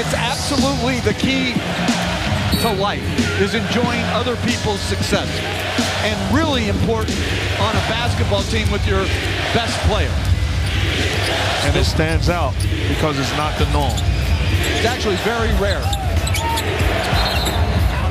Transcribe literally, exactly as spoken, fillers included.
It's absolutely the key to life, is enjoying other people's success. And really important on a basketball team with your best player. And it stands out because it's not the norm. It's actually very rare.